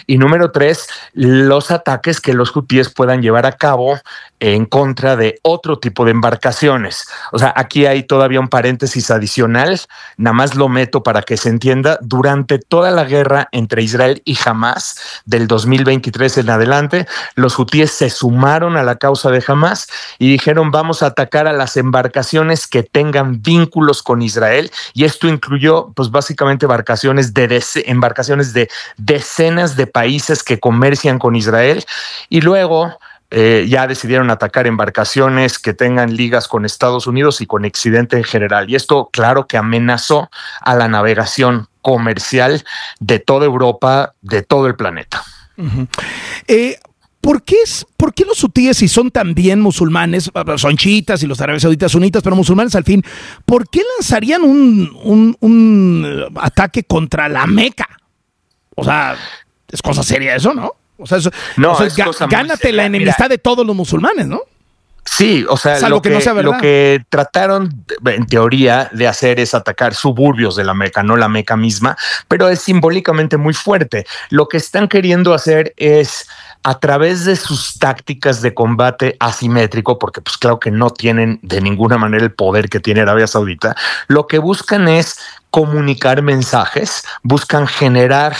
Y número 3, los ataques que los hutíes puedan llevar a cabo en contra de otro tipo de embarcaciones. O sea, aquí hay todavía un paréntesis adicional, nada más lo meto para que se entienda. Durante toda la guerra entre Israel y Hamás del 2023 en adelante, los hutíes se sumaron a la causa de Hamás y dijeron: vamos a atacar a las embarcaciones que tengan vínculos con Israel, y esto incluyó pues básicamente embarcaciones de decenas de países que comercian con Israel, y luego ya decidieron atacar embarcaciones que tengan ligas con Estados Unidos y con Occidente en general. Y esto, claro, que amenazó a la navegación comercial de toda Europa, de todo el planeta. Uh-huh. ¿Por qué los hutíes, si son también musulmanes, son chiitas y los árabes sauditas sunitas, pero musulmanes al fin, por qué lanzarían un ataque contra la Meca? O sea, es cosa seria eso, ¿no? O sea, gánate la enemistad de todos los musulmanes, ¿no? Sí, o sea, lo que trataron en teoría de hacer es atacar suburbios de la Meca, no la Meca misma, pero es simbólicamente muy fuerte. Lo que están queriendo hacer es, a través de sus tácticas de combate asimétrico, porque pues claro que no tienen de ninguna manera el poder que tiene Arabia Saudita, lo que buscan es comunicar mensajes, buscan generar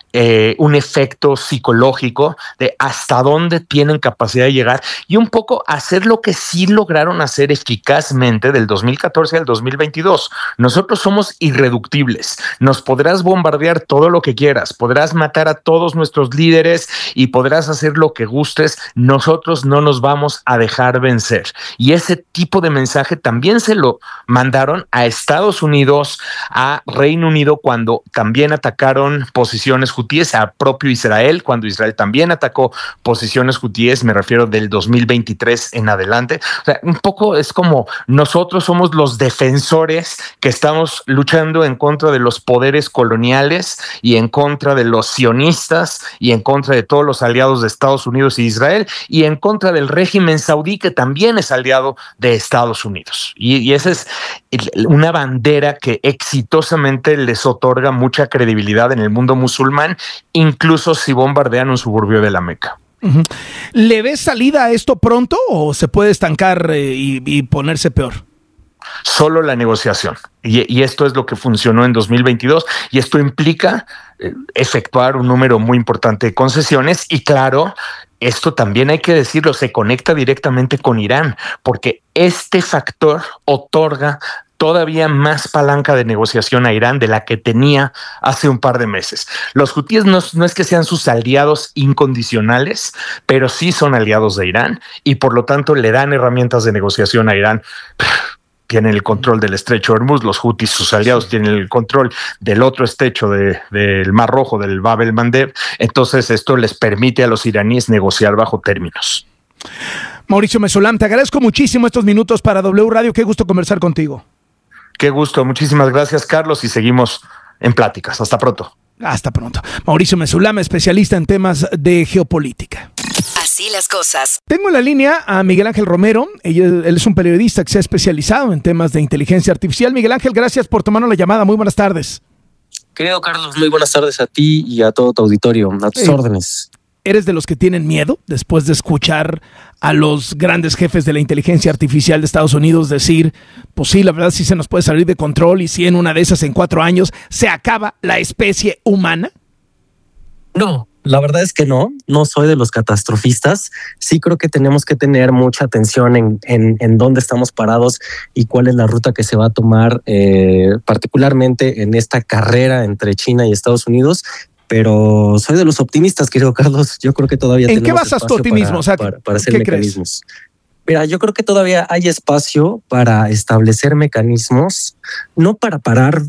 un efecto psicológico de hasta dónde tienen capacidad de llegar, y un poco hacer lo que sí lograron hacer eficazmente del 2014 al 2022. Nosotros somos irreductibles, nos podrás bombardear todo lo que quieras, podrás matar a todos nuestros líderes y podrás hacer lo que gustes, nosotros no nos vamos a dejar vencer. Y ese tipo de mensaje también se lo mandaron a Estados Unidos, a Reino Unido, cuando también atacaron posiciones hutíes, a propio Israel, cuando Israel también atacó posiciones hutíes, me refiero del 2023 en adelante. O sea, un poco es como nosotros somos los defensores que estamos luchando en contra de los poderes coloniales y en contra de los sionistas y en contra de todos los aliados de Estados Unidos y Israel y en contra del régimen saudí, que también es aliado de Estados Unidos. Y esa es una bandera que exitosamente les otorga mucha credibilidad en el mundo musulmán, incluso si bombardean un suburbio de la Meca. Uh-huh. ¿Le ves salida a esto pronto o se puede estancar y ponerse peor? Solo la negociación. Y esto es lo que funcionó en 2022, y esto implica efectuar un número muy importante de concesiones. Y claro, esto también hay que decirlo, se conecta directamente con Irán, porque este factor otorga todavía más palanca de negociación a Irán de la que tenía hace un par de meses. Los hutíes no es que sean sus aliados incondicionales, pero sí son aliados de Irán y por lo tanto le dan herramientas de negociación a Irán. Tienen el control del estrecho de Hormuz, los hutis, sus aliados, tienen el control del otro estrecho del Mar Rojo, del Bab el Mandeb. Entonces esto les permite a los iraníes negociar bajo términos. Mauricio Mesolam, te agradezco muchísimo estos minutos para W Radio. Qué gusto conversar contigo. Qué gusto, muchísimas gracias, Carlos, y seguimos en pláticas. Hasta pronto. Hasta pronto. Mauricio Mesolam, especialista en temas de geopolítica. Así las cosas. Tengo en la línea a Miguel Ángel Romero. Él es un periodista que se ha especializado en temas de inteligencia artificial. Miguel Ángel, gracias por tomarnos la llamada. Muy buenas tardes. Querido Carlos, muy buenas tardes a ti y a todo tu auditorio. A tus órdenes. ¿Eres de los que tienen miedo después de escuchar a los grandes jefes de la inteligencia artificial de Estados Unidos decir, pues sí, la verdad sí se nos puede salir de control y si en una de esas en 4 años se acaba la especie humana? No, la verdad es que no soy de los catastrofistas. Sí creo que tenemos que tener mucha atención en dónde estamos parados y cuál es la ruta que se va a tomar, particularmente en esta carrera entre China y Estados Unidos. Pero soy de los optimistas, querido Carlos. Yo creo que todavía tenemos espacio. ¿En qué basas tu optimismo? Para hacer mecanismos. Mira, yo creo que todavía hay espacio para establecer mecanismos, no para parar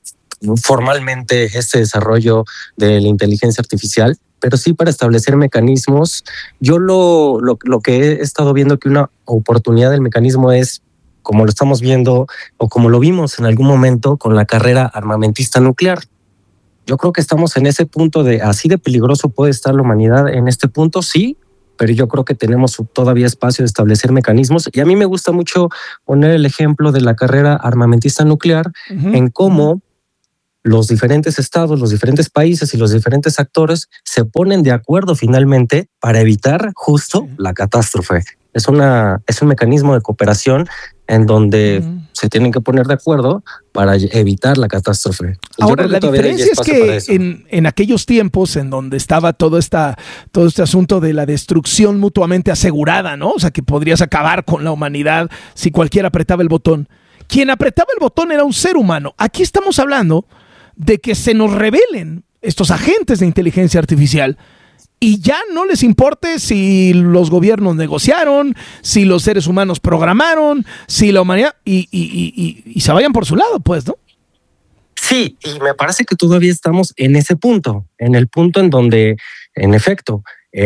formalmente este desarrollo de la inteligencia artificial, pero sí para establecer mecanismos. Yo lo que he estado viendo que una oportunidad del mecanismo es, como lo estamos viendo o como lo vimos en algún momento con la carrera armamentista nuclear. Yo creo que estamos en ese punto de así de peligroso puede estar la humanidad en este punto, sí, pero yo creo que tenemos todavía espacio de establecer mecanismos. Y a mí me gusta mucho poner el ejemplo de la carrera armamentista nuclear en cómo los diferentes estados, los diferentes países y los diferentes actores se ponen de acuerdo finalmente para evitar justo la catástrofe. Es un mecanismo de cooperación en donde se tienen que poner de acuerdo para evitar la catástrofe. Ahora, la diferencia es que en aquellos tiempos en donde estaba todo este asunto de la destrucción mutuamente asegurada, ¿no? O sea, que podrías acabar con la humanidad si cualquiera apretaba el botón. Quien apretaba el botón era un ser humano. Aquí estamos hablando de que se nos rebelen estos agentes de inteligencia artificial y ya no les importe si los gobiernos negociaron, si los seres humanos programaron, si la humanidad y se vayan por su lado, pues, ¿no? Sí, y me parece que todavía estamos en ese punto, en el punto en donde, en efecto,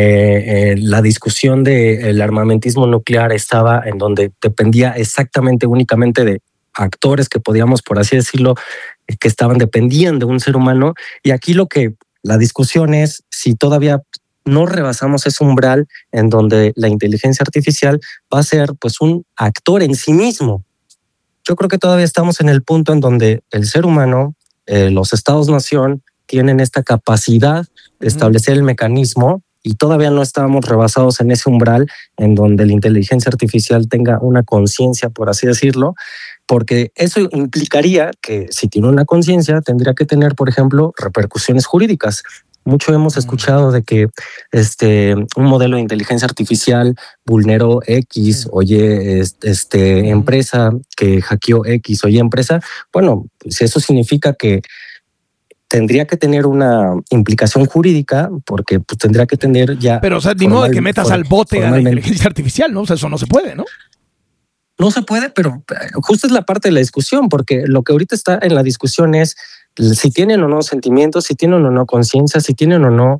la discusión del armamentismo nuclear estaba en donde dependía exactamente, únicamente de actores que podíamos, por así decirlo, que dependían de un ser humano. Y aquí la discusión es si todavía no rebasamos ese umbral en donde la inteligencia artificial va a ser pues un actor en sí mismo. Yo creo que todavía estamos en el punto en donde el ser humano, los estados-nación, tienen esta capacidad de establecer el mecanismo y todavía no estábamos rebasados en ese umbral en donde la inteligencia artificial tenga una conciencia, por así decirlo, porque eso implicaría que si tiene una conciencia tendría que tener, por ejemplo, repercusiones jurídicas. Mucho hemos escuchado de que un modelo de inteligencia artificial vulneró X o Y empresa, que hackeó X o Y empresa. Bueno, pues eso significa que tendría que tener una implicación jurídica porque pues, tendría que tener ya... Pero, o sea, ni modo de que metas al bote a la inteligencia artificial, ¿no? O sea, eso no se puede, ¿no? No se puede, pero justo es la parte de la discusión, porque lo que ahorita está en la discusión es si tienen o no sentimientos, si tienen o no conciencia, si tienen o no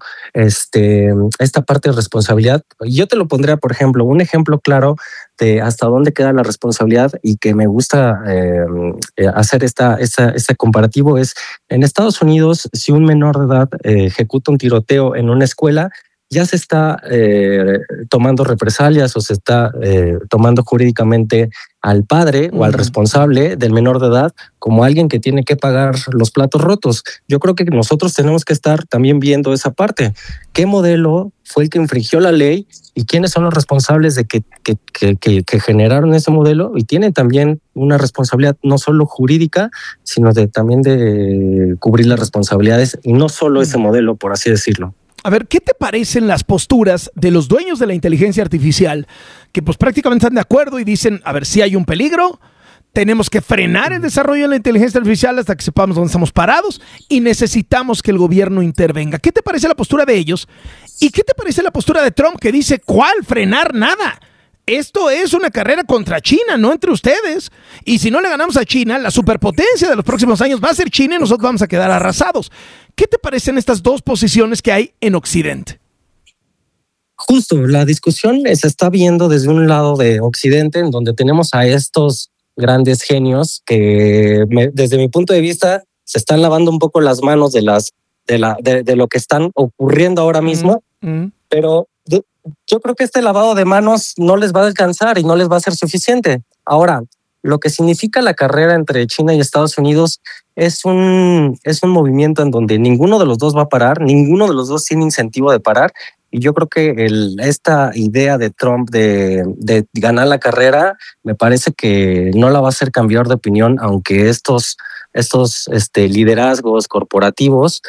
esta parte de responsabilidad. Yo te lo pondría, por ejemplo, un ejemplo claro de hasta dónde queda la responsabilidad y que me gusta hacer este comparativo es en Estados Unidos, si un menor de edad ejecuta un tiroteo en una escuela, ya se está tomando represalias o se está tomando jurídicamente al padre o al responsable del menor de edad como alguien que tiene que pagar los platos rotos. Yo creo que nosotros tenemos que estar también viendo esa parte. ¿Qué modelo fue el que infringió la ley y quiénes son los responsables de que generaron ese modelo? Y tienen también una responsabilidad no solo jurídica, sino también de cubrir las responsabilidades y no solo ese modelo, por así decirlo. A ver, ¿qué te parecen las posturas de los dueños de la inteligencia artificial que pues prácticamente están de acuerdo y dicen, a ver, si hay un peligro, tenemos que frenar el desarrollo de la inteligencia artificial hasta que sepamos dónde estamos parados y necesitamos que el gobierno intervenga? ¿Qué te parece la postura de ellos? ¿Y qué te parece la postura de Trump que dice, ¿cuál frenar? Nada. Esto es una carrera contra China, no entre ustedes. Y si no le ganamos a China, la superpotencia de los próximos años va a ser China y nosotros vamos a quedar arrasados. ¿Qué te parecen estas dos posiciones que hay en Occidente? Justo, la discusión se está viendo desde un lado de Occidente, en donde tenemos a estos grandes genios que, desde mi punto de vista, se están lavando un poco las manos de lo que están ocurriendo ahora mismo, pero yo creo que este lavado de manos no les va a alcanzar y no les va a ser suficiente. Ahora, lo que significa la carrera entre China y Estados Unidos es un movimiento en donde ninguno de los dos va a parar, ninguno de los dos tiene incentivo de parar. Y yo creo que esta idea de Trump de ganar la carrera, me parece que no la va a hacer cambiar de opinión, aunque estos liderazgos corporativos,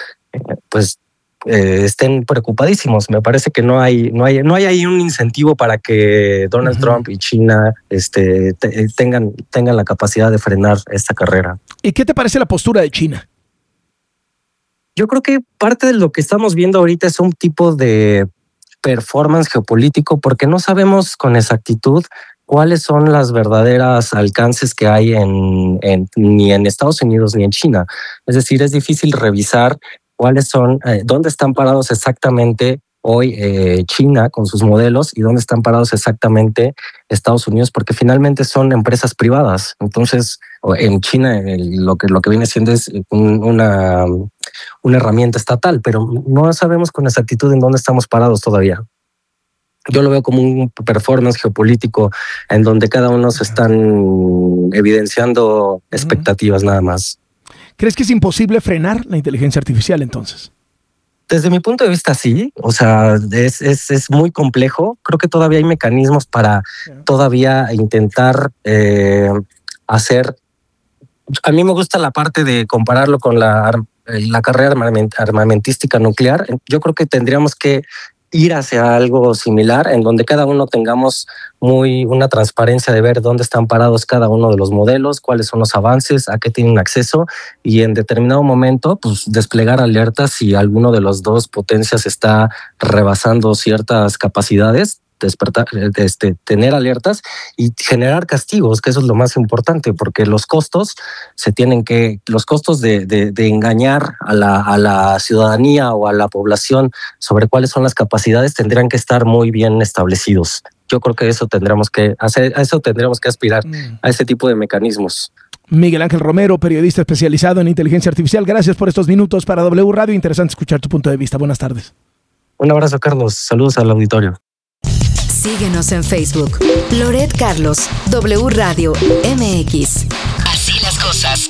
estén preocupadísimos. Me parece que no hay ahí un incentivo para que Donald Trump y China tengan la capacidad de frenar esta carrera. ¿Y qué te parece la postura de China? Yo creo que parte de lo que estamos viendo ahorita es un tipo de performance geopolítico porque no sabemos con exactitud cuáles son las verdaderas alcances que hay ni en Estados Unidos ni en China. Es decir, es difícil revisar cuáles son, dónde están parados exactamente hoy China con sus modelos y dónde están parados exactamente Estados Unidos, porque finalmente son empresas privadas. Entonces, en China lo que viene siendo es una herramienta estatal, pero no sabemos con exactitud en dónde estamos parados todavía. Yo lo veo como un performance geopolítico en donde cada uno se están evidenciando expectativas nada más. ¿Crees que es imposible frenar la inteligencia artificial entonces? Desde mi punto de vista, sí. O sea, es muy complejo. Creo que todavía hay mecanismos para todavía intentar hacer. A mí me gusta la parte de compararlo con la carrera armamentística nuclear. Yo creo que tendríamos que ir hacia algo similar, en donde cada uno tengamos una transparencia de ver dónde están parados cada uno de los modelos, cuáles son los avances, a qué tienen acceso, y en determinado momento pues desplegar alertas si alguno de las dos potencias está rebasando ciertas capacidades, tener alertas y generar castigos, que eso es lo más importante, porque los costos de engañar a la ciudadanía o a la población sobre cuáles son las capacidades tendrían que estar muy bien establecidos. Yo creo que eso tendremos que hacer, a eso tendremos que aspirar, a ese tipo de mecanismos. Miguel Ángel Romero, periodista especializado en inteligencia artificial, gracias por estos minutos para W Radio. Interesante escuchar tu punto de vista. Buenas tardes. Un abrazo, Carlos. Saludos al auditorio. Síguenos en Facebook. Loret Carlos, W Radio MX. Así las cosas.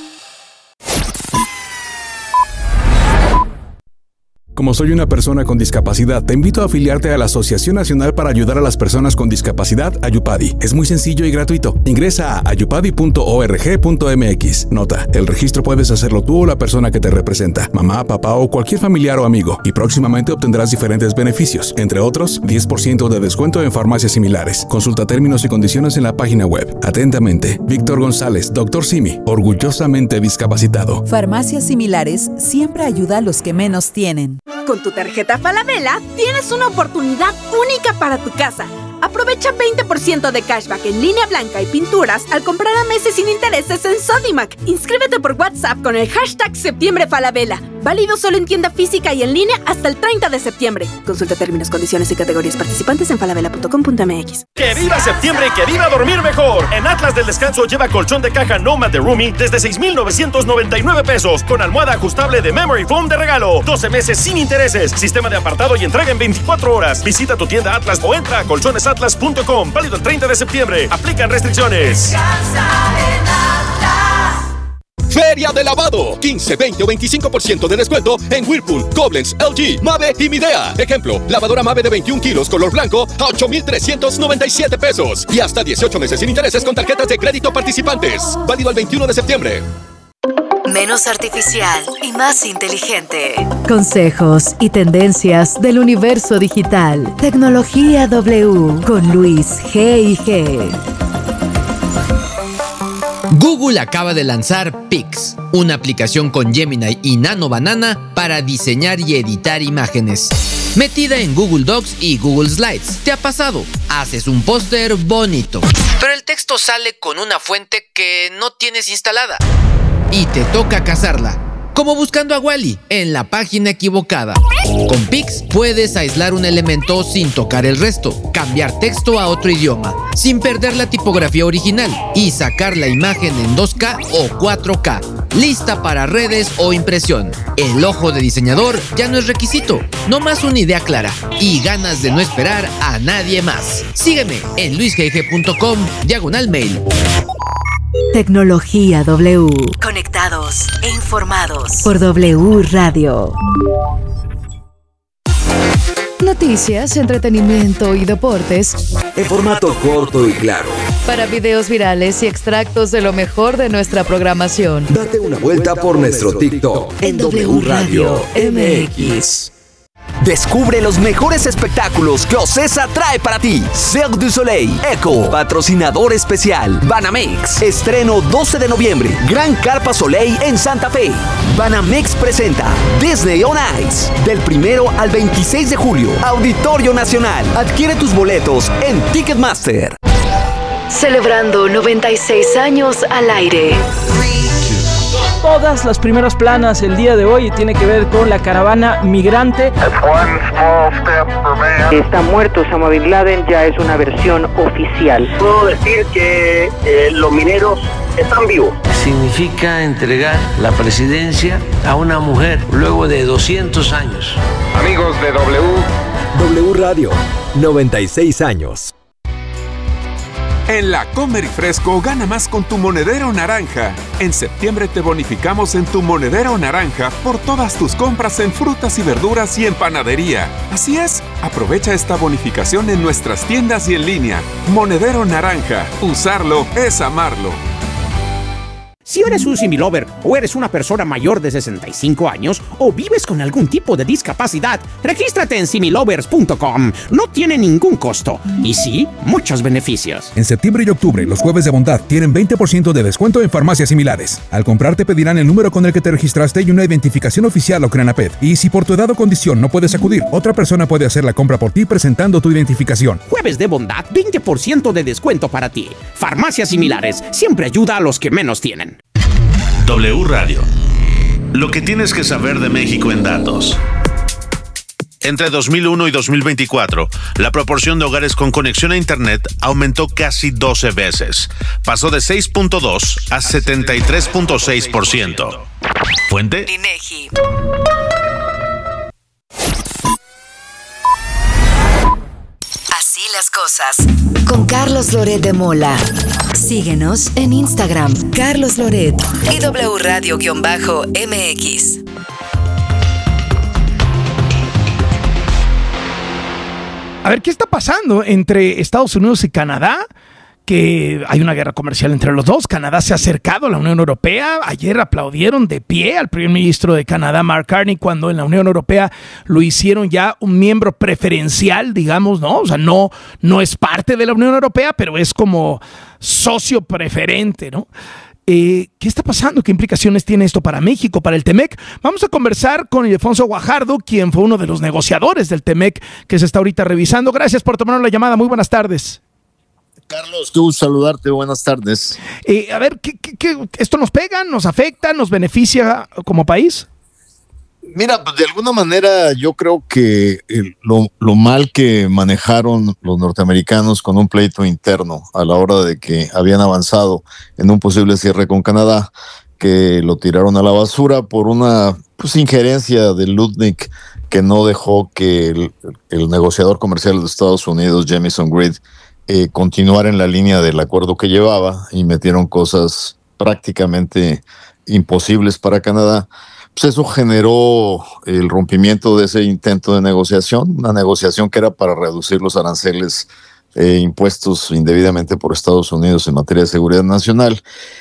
Como soy una persona con discapacidad, te invito a afiliarte a la Asociación Nacional para Ayudar a las Personas con Discapacidad, Ayupadi. Es muy sencillo y gratuito. Ingresa a ayupadi.org.mx. Nota, el registro puedes hacerlo tú o la persona que te representa, mamá, papá o cualquier familiar o amigo, y próximamente obtendrás diferentes beneficios, entre otros, 10% de descuento en farmacias similares. Consulta términos y condiciones en la página web. Atentamente, Víctor González, Dr. Simi, orgullosamente discapacitado. Farmacias Similares siempre ayuda a los que menos tienen. Con tu tarjeta Falabella tienes una oportunidad única para tu casa. Aprovecha 20% de cashback en línea blanca y pinturas al comprar a meses sin intereses en Sodimac. Inscríbete por WhatsApp con el hashtag Septiembre Falabella. Válido solo en tienda física y en línea hasta el 30 de septiembre. Consulta términos, condiciones y categorías participantes en falabella.com.mx. ¡Que viva septiembre y que viva dormir mejor! En Atlas del Descanso lleva colchón de caja Nomad de Rumi desde $6,999 con almohada ajustable de Memory Foam de regalo. 12 meses sin intereses. Sistema de apartado y entrega en 24 horas. Visita tu tienda Atlas o entra a colchonesatlas.com. Válido el 30 de septiembre. Aplican restricciones. Descansa en Atlas. Feria de lavado. 15, 20 o 25% de descuento en Whirlpool, Koblenz, LG, Mave y Midea. Ejemplo, lavadora Mave de 21 kilos color blanco a $8,397 y hasta 18 meses sin intereses con tarjetas de crédito participantes. Válido al 21 de septiembre. Menos artificial y más inteligente. Consejos y tendencias del universo digital. Tecnología W con Luis G&G. Google acaba de lanzar Pix, una aplicación con Gemini y Nano Banana para diseñar y editar imágenes. Metida en Google Docs y Google Slides. ¿Te ha pasado? Haces un póster bonito, pero el texto sale con una fuente que no tienes instalada. Y te toca cazarla, como buscando a Wally en la página equivocada. Con Pix puedes aislar un elemento sin tocar el resto, cambiar texto a otro idioma, sin perder la tipografía original y sacar la imagen en 2K o 4K, lista para redes o impresión. El ojo de diseñador ya no es requisito, no más una idea clara y ganas de no esperar a nadie más. Sígueme en luisgg.com/mail. Tecnología W. Conectados e informados por W Radio. Noticias, entretenimiento y deportes en formato corto y claro. Para videos virales y extractos de lo mejor de nuestra programación. Date una vuelta por nuestro TikTok en W Radio MX. Descubre los mejores espectáculos que OCESA trae para ti. Cirque du Soleil, Echo, patrocinador especial. Banamex, estreno 12 de noviembre. Gran Carpa Soleil en Santa Fe. Banamex presenta Disney on Ice. Del 1 al 26 de julio. Auditorio Nacional. Adquiere tus boletos en Ticketmaster. Celebrando 96 años al aire. Todas las primeras planas el día de hoy tiene que ver con la caravana migrante. Está muerto Osama Bin Laden, ya es una versión oficial. Puedo decir que los mineros están vivos. Significa entregar la presidencia a una mujer luego de 200 años. Amigos de W Radio, 96 años. En la Comer y Fresco gana más con tu monedero naranja. En septiembre te bonificamos en tu monedero naranja por todas tus compras en frutas y verduras y en panadería. Así es, aprovecha esta bonificación en nuestras tiendas y en línea. Monedero naranja, usarlo es amarlo. Si eres un similover o eres una persona mayor de 65 años o vives con algún tipo de discapacidad, regístrate en similovers.com. No tiene ningún costo y sí, muchos beneficios. En septiembre y octubre, los jueves de bondad tienen 20% de descuento en farmacias similares. Al comprar te pedirán el número con el que te registraste y una identificación oficial o Crenaped. Y si por tu edad o condición no puedes acudir, otra persona puede hacer la compra por ti presentando tu identificación. Jueves de bondad, 20% de descuento para ti. Farmacias similares siempre ayuda a los que menos tienen. W Radio. Lo que tienes que saber de México en datos. Entre 2001 y 2024, la proporción de hogares con conexión a Internet aumentó casi 12 veces. Pasó de 6.2 a 73.6%. ¿Fuente? INEGI. Así las cosas. Con Carlos Loret de Mola. Síguenos en Instagram, Carlos Loret y W Radio-MX. A ver, ¿qué está pasando entre Estados Unidos y Canadá? Que hay una guerra comercial entre los dos. Canadá se ha acercado a la Unión Europea. Ayer aplaudieron de pie al primer ministro de Canadá, Mark Carney, cuando en la Unión Europea lo hicieron ya un miembro preferencial, digamos, ¿no? O sea, no es parte de la Unión Europea, pero es como socio preferente, ¿no? ¿Qué está pasando? ¿Qué implicaciones tiene esto para México, para el TEMEC? Vamos a conversar con Ildefonso Guajardo, quien fue uno de los negociadores del TEMEC que se está ahorita revisando. Gracias por tomarnos la llamada. Muy buenas tardes. Carlos, qué gusto saludarte, buenas tardes. A ver, ¿qué esto nos pega, nos afecta, nos beneficia como país? Mira, pues de alguna manera yo creo que lo mal que manejaron los norteamericanos con un pleito interno a la hora de que habían avanzado en un posible cierre con Canadá, que lo tiraron a la basura por una injerencia de Lutnick que no dejó que el negociador comercial de Estados Unidos, Jamieson Grid, continuar en la línea del acuerdo que llevaba y metieron cosas prácticamente imposibles para Canadá. Pues eso generó el rompimiento de ese intento de negociación, una negociación que era para reducir los aranceles impuestos indebidamente por Estados Unidos en materia de seguridad nacional,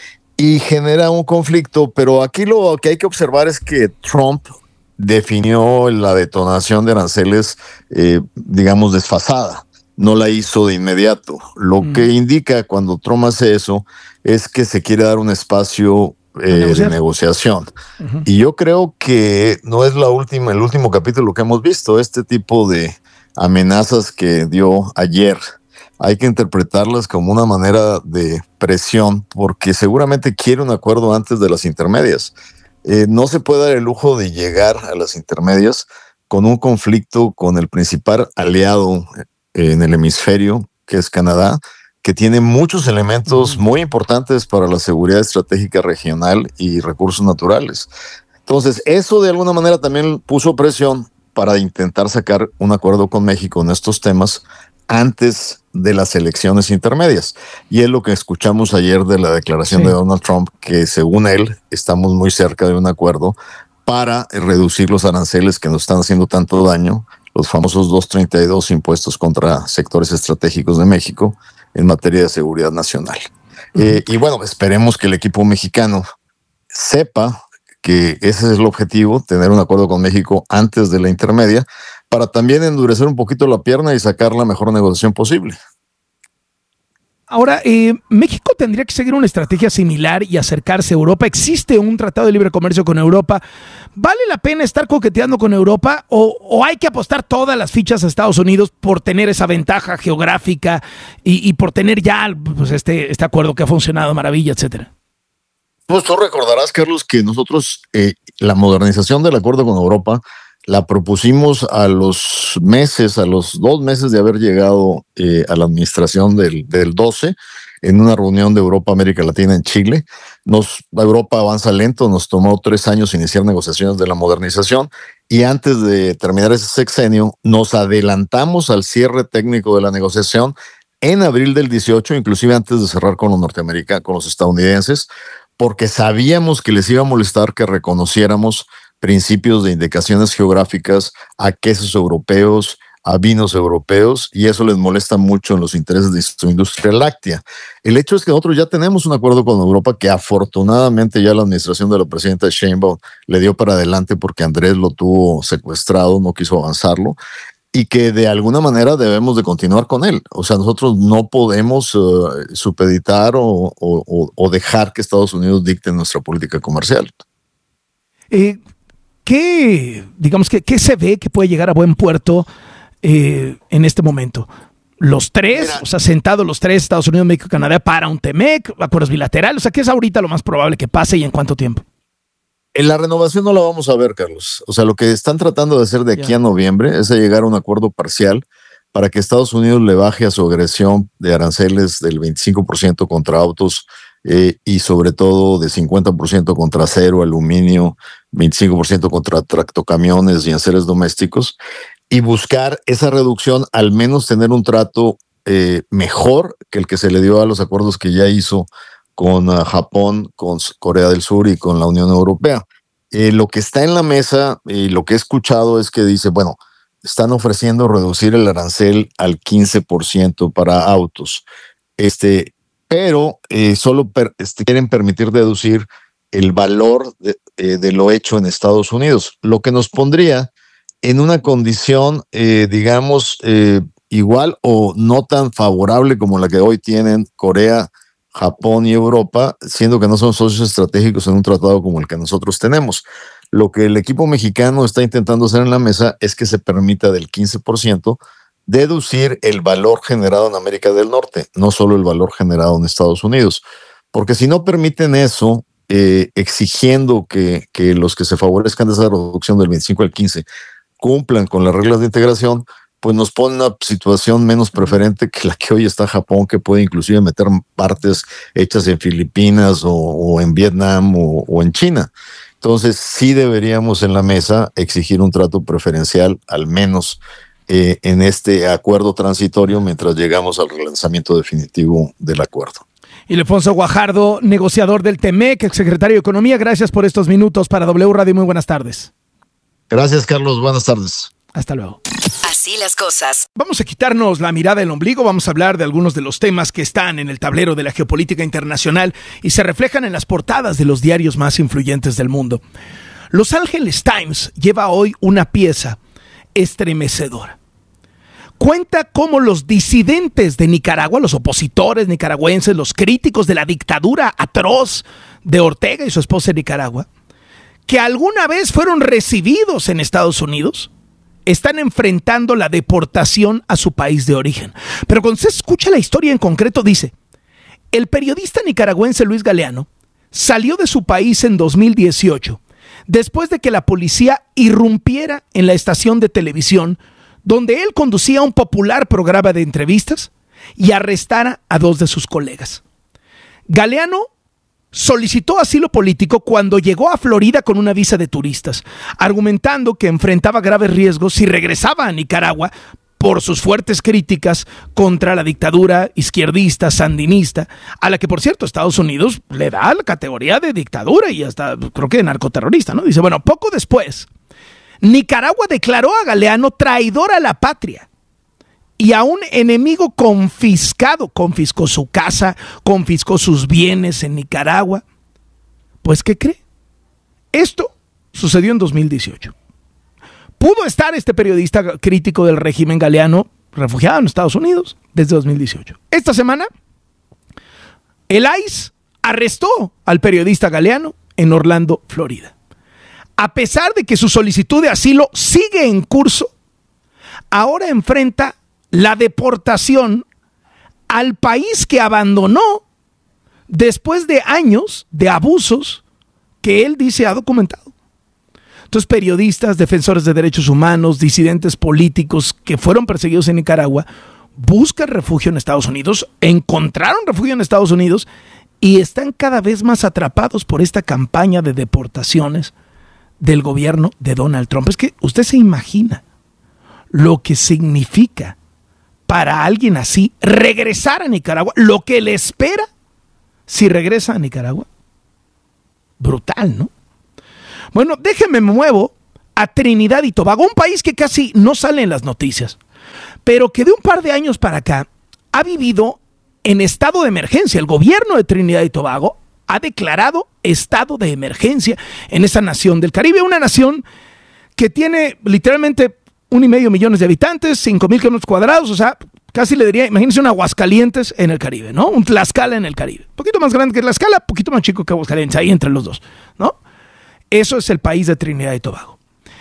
y genera un conflicto. Pero aquí lo que hay que observar es que Trump definió la detonación de aranceles, digamos, desfasada. No la hizo de inmediato. Lo que indica cuando Trump hace eso es que se quiere dar un espacio de negociación. Y yo creo que no es el último capítulo que hemos visto. Este tipo de amenazas que dio ayer hay que interpretarlas como una manera de presión, porque seguramente quiere un acuerdo antes de las intermedias. No se puede dar el lujo de llegar a las intermedias con un conflicto con el principal aliado en el hemisferio, que es Canadá, que tiene muchos elementos muy importantes para la seguridad estratégica regional y recursos naturales. Entonces, eso de alguna manera también puso presión para intentar sacar un acuerdo con México en estos temas antes de las elecciones intermedias. Y es lo que escuchamos ayer de la declaración de Donald Trump, que según él estamos muy cerca de un acuerdo para reducir los aranceles que nos están haciendo tanto daño, los famosos 232 impuestos contra sectores estratégicos de México en materia de seguridad nacional. Y bueno, esperemos que el equipo mexicano sepa que ese es el objetivo, tener un acuerdo con México antes de la intermedia, para también endurecer un poquito la pierna y sacar la mejor negociación posible. Ahora, México tendría que seguir una estrategia similar y acercarse a Europa. ¿Existe un tratado de libre comercio con Europa? ¿Vale la pena estar coqueteando con Europa o hay que apostar todas las fichas a Estados Unidos por tener esa ventaja geográfica y por tener ya pues, este acuerdo que ha funcionado maravilla, etcétera? Pues tú recordarás, Carlos, que nosotros la modernización del acuerdo con Europa la propusimos a los 2 meses de haber llegado a la administración del 12, en una reunión de Europa-América Latina en Chile. Europa avanza lento, nos tomó 3 años iniciar negociaciones de la modernización, y antes de terminar ese sexenio nos adelantamos al cierre técnico de la negociación en abril del 18, inclusive antes de cerrar con los norteamericanos, con los estadounidenses, porque sabíamos que les iba a molestar que reconociéramos principios de indicaciones geográficas a quesos europeos, a vinos europeos, y eso les molesta mucho en los intereses de su industria láctea. El hecho es que nosotros ya tenemos un acuerdo con Europa que afortunadamente ya la administración de la presidenta Sheinbaum le dio para adelante porque Andrés lo tuvo secuestrado, no quiso avanzarlo, y que de alguna manera debemos de continuar con él. O sea, nosotros no podemos supeditar o dejar que Estados Unidos dicte nuestra política comercial. ¿Qué se ve que puede llegar a buen puerto en este momento? Los tres, o sea, sentados los tres, Estados Unidos, México, Canadá, para un TEMEC, acuerdos bilaterales, o sea, ¿qué es ahorita lo más probable que pase y en cuánto tiempo? En la renovación no la vamos a ver, Carlos. O sea, lo que están tratando de hacer de aquí a noviembre es llegar a un acuerdo parcial para que Estados Unidos le baje a su agresión de aranceles del 25% contra autos y sobre todo de 50% contra acero, aluminio, 25% contra tractocamiones y enseres domésticos, y buscar esa reducción, al menos tener un trato mejor que el que se le dio a los acuerdos que ya hizo con Japón, con Corea del Sur y con la Unión Europea. Lo que está en la mesa y lo que he escuchado es que dice, bueno, están ofreciendo reducir el arancel al 15% para autos, pero solo quieren permitir deducir el valor de lo hecho en Estados Unidos, lo que nos pondría en una condición, digamos, igual o no tan favorable como la que hoy tienen Corea, Japón y Europa, siendo que no son socios estratégicos en un tratado como el que nosotros tenemos. Lo que el equipo mexicano está intentando hacer en la mesa es que se permita del 15% deducir el valor generado en América del Norte, no solo el valor generado en Estados Unidos. Porque si no permiten eso, exigiendo que los que se favorezcan de esa reducción del 25 al 15 cumplan con las reglas de integración, pues nos pone una situación menos preferente que la que hoy está Japón, que puede inclusive meter partes hechas en Filipinas o en Vietnam o en China. Entonces sí deberíamos en la mesa exigir un trato preferencial, al menos en este acuerdo transitorio, mientras llegamos al relanzamiento definitivo del acuerdo. Ildefonso Guajardo, negociador del TEMEC, exsecretario de Economía, gracias por estos minutos para W Radio. Muy buenas tardes. Gracias, Carlos. Buenas tardes. Hasta luego. Así las cosas. Vamos a quitarnos la mirada del ombligo, vamos a hablar de algunos de los temas que están en el tablero de la geopolítica internacional y se reflejan en las portadas de los diarios más influyentes del mundo. Los Angeles Times lleva hoy una pieza estremecedora. Cuenta cómo los disidentes de Nicaragua, los opositores nicaragüenses, los críticos de la dictadura atroz de Ortega y su esposa en Nicaragua, que alguna vez fueron recibidos en Estados Unidos, están enfrentando la deportación a su país de origen. Pero cuando se escucha la historia en concreto, dice, el periodista nicaragüense Luis Galeano salió de su país en 2018, después de que la policía irrumpiera en la estación de televisión donde él conducía un popular programa de entrevistas y arrestara a dos de sus colegas. Galeano solicitó asilo político cuando llegó a Florida con una visa de turistas, argumentando que enfrentaba graves riesgos si regresaba a Nicaragua por sus fuertes críticas contra la dictadura izquierdista, sandinista, a la que, por cierto, Estados Unidos le da la categoría de dictadura y hasta creo que de narcoterrorista, ¿no? Dice, bueno, poco después, Nicaragua declaró a Galeano traidor a la patria y a un enemigo confiscado. Confiscó su casa, confiscó sus bienes en Nicaragua. Pues, ¿qué cree? Esto sucedió en 2018. Pudo estar este periodista crítico del régimen Galeano refugiado en Estados Unidos desde 2018. Esta semana, el ICE arrestó al periodista Galeano en Orlando, Florida. A pesar de que su solicitud de asilo sigue en curso, ahora enfrenta la deportación al país que abandonó después de años de abusos que él dice ha documentado. Entonces, periodistas, defensores de derechos humanos, disidentes políticos que fueron perseguidos en Nicaragua, buscan refugio en Estados Unidos, encontraron refugio en Estados Unidos y están cada vez más atrapados por esta campaña de deportaciones del gobierno de Donald Trump. Es que usted se imagina lo que significa para alguien así regresar a Nicaragua, lo que le espera si regresa a Nicaragua. Brutal, ¿no? Bueno, déjenme muevo a Trinidad y Tobago, un país que casi no sale en las noticias, pero que de un par de años para acá ha vivido en estado de emergencia. El gobierno de Trinidad y Tobago ha declarado estado de emergencia en esa nación del Caribe, una nación que tiene literalmente 1.5 millones de habitantes, 5,000 kilómetros cuadrados, o sea, casi le diría, imagínense un Aguascalientes en el Caribe, ¿no? Un Tlaxcala en el Caribe. Un poquito más grande que Tlaxcala, un poquito más chico que Aguascalientes, ahí entre los dos, ¿no? Eso es el país de Trinidad y Tobago.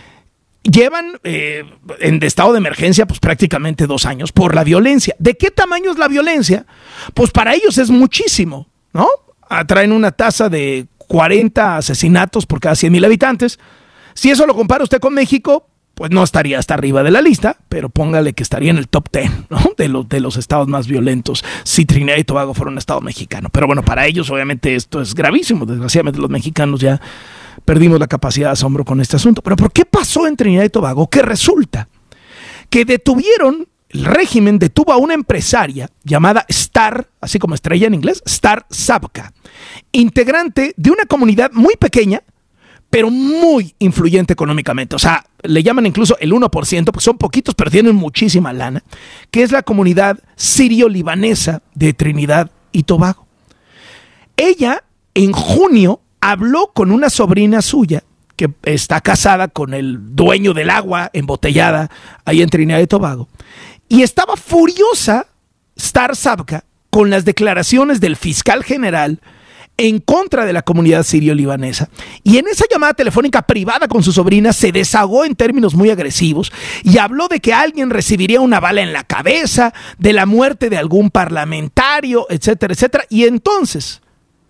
Llevan en estado de emergencia pues prácticamente 2 años por la violencia. ¿De qué tamaño es la violencia? Pues para ellos es muchísimo, ¿no? Traen una tasa de 40 asesinatos por cada 100,000 habitantes. Si eso lo compara usted con México, pues no estaría hasta arriba de la lista, pero póngale que estaría en el top 10, ¿no? de los estados más violentos si Trinidad y Tobago fuera un estado mexicano. Pero bueno, para ellos obviamente esto es gravísimo. Desgraciadamente los mexicanos ya perdimos la capacidad de asombro con este asunto. Pero ¿por qué pasó en Trinidad y Tobago? Que resulta que el régimen detuvo a una empresaria llamada Star, así como estrella en inglés, Star Sabka, integrante de una comunidad muy pequeña, pero muy influyente económicamente. O sea, le llaman incluso el 1%, porque son poquitos, pero tienen muchísima lana, que es la comunidad sirio-libanesa de Trinidad y Tobago. Ella, en junio, habló con una sobrina suya, que está casada con el dueño del agua embotellada ahí en Trinidad y Tobago, y estaba furiosa Star Sabka con las declaraciones del fiscal general en contra de la comunidad sirio-libanesa. Y en esa llamada telefónica privada con su sobrina se desahogó en términos muy agresivos y habló de que alguien recibiría una bala en la cabeza, de la muerte de algún parlamentario, etcétera, etcétera. Y entonces,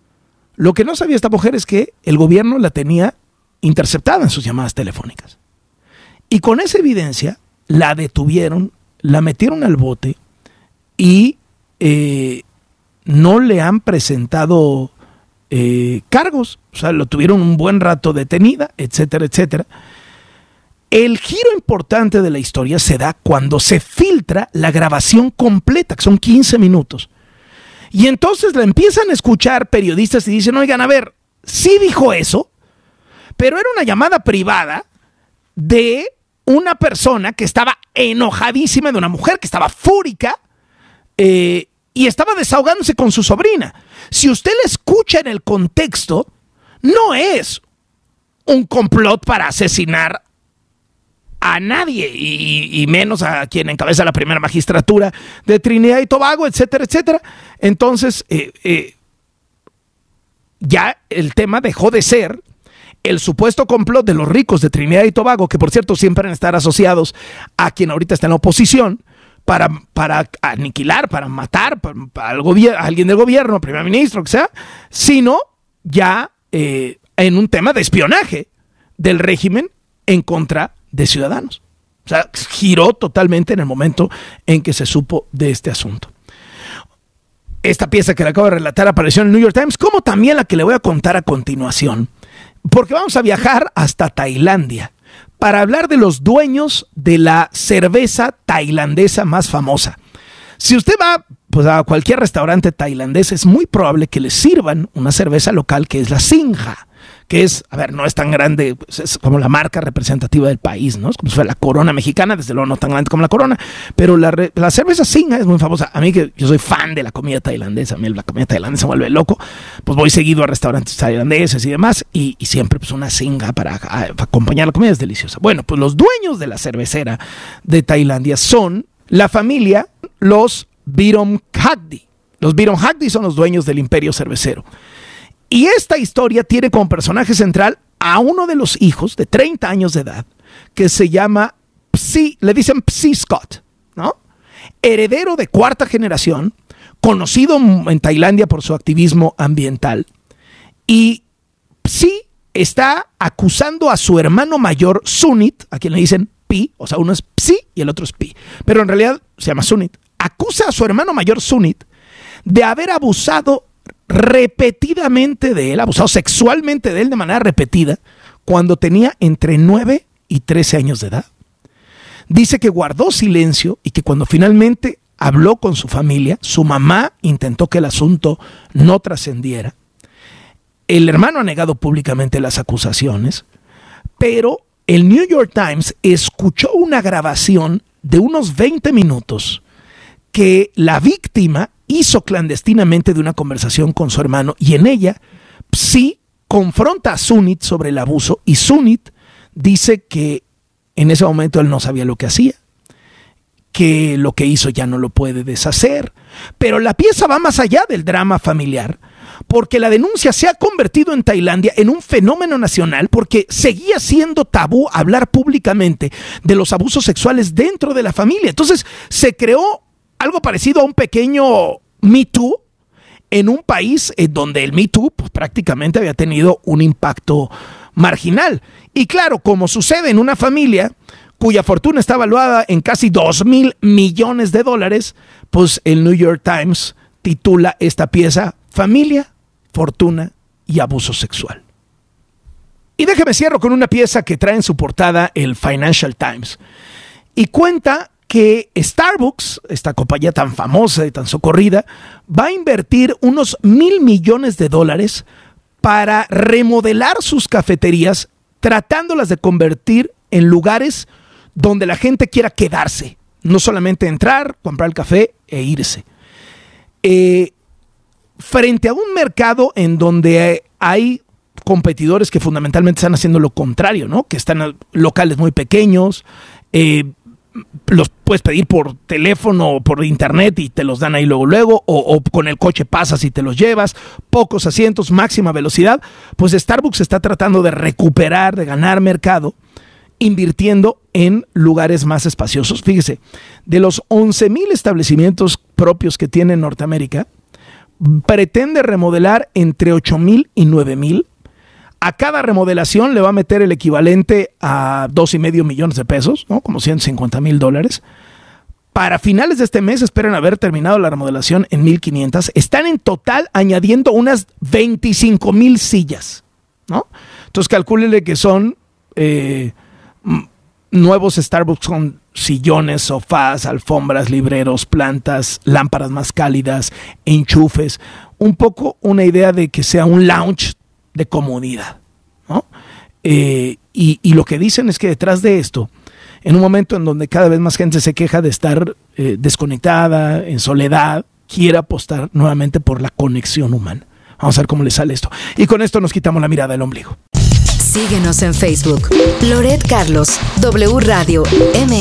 lo que no sabía esta mujer es que el gobierno la tenía interceptada en sus llamadas telefónicas. Y con esa evidencia la detuvieron, la metieron al bote y no le han presentado cargos. O sea, lo tuvieron un buen rato detenida, etcétera, etcétera. El giro importante de la historia se da cuando se filtra la grabación completa, que son 15 minutos. Y entonces la empiezan a escuchar periodistas y dicen, oigan, a ver, sí dijo eso, pero era una llamada privada de una persona que estaba enojadísima, de una mujer que estaba fúrica y estaba desahogándose con su sobrina. Si usted la escucha en el contexto, no es un complot para asesinar a nadie, y menos a quien encabeza la primera magistratura de Trinidad y Tobago, etcétera, etcétera. Entonces, ya el tema dejó de ser el supuesto complot de los ricos de Trinidad y Tobago, que por cierto siempre van a estar asociados a quien ahorita está en la oposición, para aniquilar, para matar a alguien del gobierno, primer ministro, que sea, sino ya en un tema de espionaje del régimen en contra de ciudadanos. O sea, giró totalmente en el momento en que se supo de este asunto. Esta pieza que le acabo de relatar apareció en el New York Times, como también la que le voy a contar a continuación, porque vamos a viajar hasta Tailandia para hablar de los dueños de la cerveza tailandesa más famosa. Si usted va pues, a cualquier restaurante tailandés, es muy probable que les sirvan una cerveza local que es la Singha, que es, a ver, no es tan grande, es como la marca representativa del país, ¿no? Es como si fuera la Corona mexicana, desde luego no tan grande como la Corona, pero la cerveza Singha es muy famosa. A mí, que yo soy fan de la comida tailandesa, a mí la comida tailandesa me vuelve loco, pues voy seguido a restaurantes tailandeses y demás, y siempre pues una Singha para acompañar la comida es deliciosa. Bueno, pues los dueños de la cervecera de Tailandia son la familia, los Viromhakdi. Los Viromhakdi son los dueños del imperio cervecero. Y esta historia tiene como personaje central a uno de los hijos de 30 años de edad, que se llama Psi, le dicen Psi Scott, ¿no? Heredero de 4ª generación, conocido en Tailandia por su activismo ambiental. Y Psi está acusando a su hermano mayor, Sunit, a quien le dicen Pi, o sea, uno es Psi y el otro es Pi, pero en realidad se llama Sunit. Acusa a su hermano mayor, Sunit, de haber abusado repetidamente de él, abusado sexualmente de él de manera repetida, cuando tenía entre 9 y 13 años de edad. Dice que guardó silencio y que cuando finalmente habló con su familia, su mamá intentó que el asunto no trascendiera. El hermano ha negado públicamente las acusaciones, pero el New York Times escuchó una grabación de unos 20 minutos que la víctima hizo clandestinamente de una conversación con su hermano, y en ella sí confronta a Sunit sobre el abuso, y Sunit dice que en ese momento él no sabía lo que hacía, que lo que hizo ya no lo puede deshacer. Pero la pieza va más allá del drama familiar, porque la denuncia se ha convertido en Tailandia en un fenómeno nacional, porque seguía siendo tabú hablar públicamente de los abusos sexuales dentro de la familia. Entonces se creó algo parecido a un pequeño Me Too en un país donde el Me Too pues, prácticamente había tenido un impacto marginal. Y claro, como sucede en una familia cuya fortuna está evaluada en casi $2,000 millones, pues el New York Times titula esta pieza Familia, Fortuna y Abuso Sexual. Y déjeme cierro con una pieza que trae en su portada el Financial Times y cuenta que Starbucks, esta compañía tan famosa y tan socorrida, va a invertir unos $1,000 millones para remodelar sus cafeterías, tratándolas de convertir en lugares donde la gente quiera quedarse, no solamente entrar, comprar el café e irse. Frente a un mercado en donde hay competidores que fundamentalmente están haciendo lo contrario, ¿no? Que están en locales muy pequeños, los puedes pedir por teléfono o por internet y te los dan ahí luego, o con el coche pasas y te los llevas, pocos asientos, máxima velocidad. Pues Starbucks está tratando de recuperar, de ganar mercado, invirtiendo en lugares más espaciosos. Fíjese, de los 11,000 establecimientos propios que tiene en Norteamérica, pretende remodelar entre 8,000 y 9,000. A cada remodelación le va a meter el equivalente a $2.5 millones, ¿no? Como $150,000. Para finales de este mes esperan haber terminado la remodelación en 1,500. Están en total añadiendo unas 25,000 sillas, ¿no? Entonces calcúlenle que son nuevos Starbucks con sillones, sofás, alfombras, libreros, plantas, lámparas más cálidas, enchufes. Un poco una idea de que sea un lounge de comodidad, ¿no? Y lo que dicen es que detrás de esto, en un momento en donde cada vez más gente se queja de estar desconectada, en soledad, quiere apostar nuevamente por la conexión humana. Vamos a ver cómo le sale esto. Y con esto nos quitamos la mirada del ombligo. Síguenos en Facebook. Loret Carlos, W Radio MX.